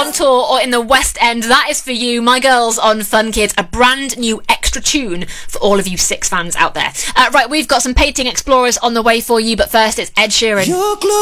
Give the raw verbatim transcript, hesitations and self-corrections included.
on tour or in the West End, that is for you. My Girls on Fun Kids, a brand new extra tune for all of you Six fans out there. Uh, right, we've got some Painting Explorers on the way for you, but first it's Ed Sheeran.